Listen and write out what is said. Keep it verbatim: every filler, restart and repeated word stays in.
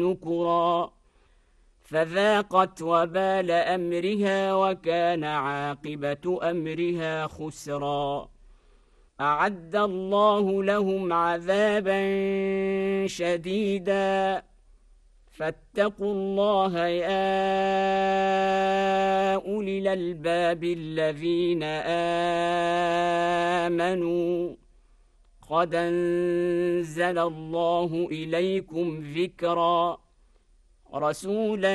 نكرا فذاقت وبال أمرها وكان عاقبة أمرها خسرا أعد الله لهم عذابا شديدا فاتقوا الله يا أولي الألباب الذين آمنوا قد أنزل الله إليكم ذكرا رسولا